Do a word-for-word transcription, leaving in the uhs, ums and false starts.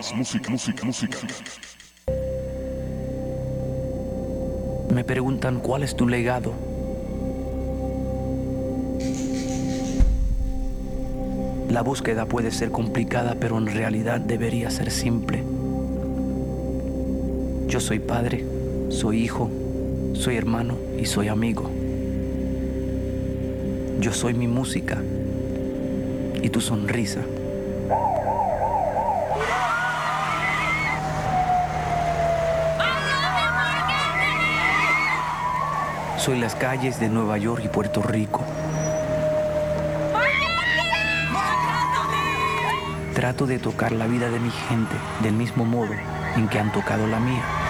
música, música, música. Me preguntan cuál es tu legado. La búsqueda puede ser complicada, pero en realidad debería ser simple. Yo soy padre, soy hijo, soy hermano y soy amigo. Yo soy mi música y tu sonrisa. Soy las calles de Nueva York y Puerto Rico. Trato de tocar la vida de mi gente del mismo modo en que han tocado la mía.